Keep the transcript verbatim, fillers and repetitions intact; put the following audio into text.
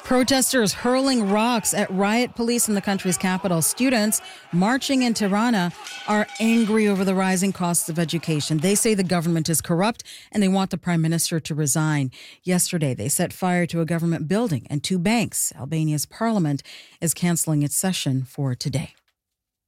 Protesters hurling rocks at riot police in the country's capital. Students marching in Tirana are angry over the rising costs of education. They say the government is corrupt and they want the prime minister to resign. Yesterday, they set fire to a government building and two banks. Albania's parliament is cancelling its session for today.